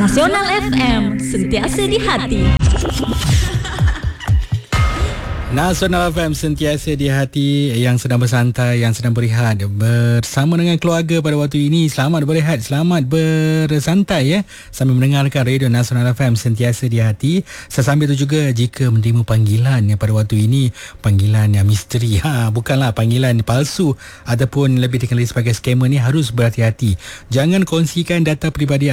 Nasional FM, sentiasa di hati. Nasional FM sentiasa di hati, yang sedang bersantai, yang sedang berehat bersama dengan keluarga pada waktu ini. Selamat berehat, selamat bersantai ya, sambil mendengarkan Radio Nasional FM sentiasa di hati. Sesambil itu juga, jika menerima panggilan yang pada waktu ini panggilan yang misteri, bukanlah panggilan palsu ataupun lebih dikenali sebagai scammer ni, harus berhati-hati. Jangan kongsikan data peribadi